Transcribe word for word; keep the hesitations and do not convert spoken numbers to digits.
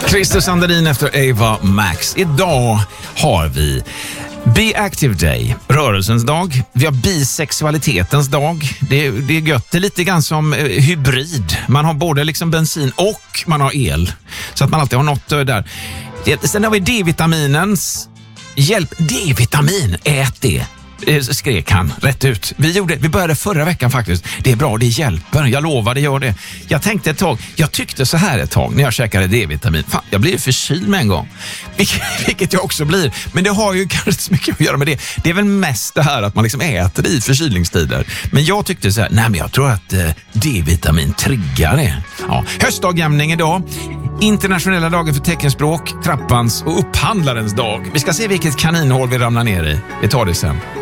Christer Sandelin efter Ava Max. Idag har vi Be Active Day, rörelsens dag. Vi har bisexualitetens dag. Det, det är gött. Det är lite grann som eh, hybrid. Man har både liksom bensin och man har el. Så att man alltid har något där. Sen har vi D-vitaminens hjälp. D-vitamin, ät det. Skrek han rätt ut. Vi, gjorde, vi började förra veckan faktiskt. Det är bra, det hjälper. Jag lovar, det gör det. Jag tänkte ett tag, jag tyckte så här ett tag när jag käkade D-vitamin. Fan, jag blir förkyld med en gång. Vilket, vilket jag också blir. Men det har ju kanske inte så mycket att göra med det. Det är väl mest det här att man liksom äter i förkylningstider. Men jag tyckte så här, nej men jag tror att eh, D-vitamin triggar det. Ja, höstdagjämning idag. Internationella dagen för teckenspråk, trappans och upphandlarens dag. Vi ska se vilket kaninhål vi ramlar ner i. Vi tar det sen.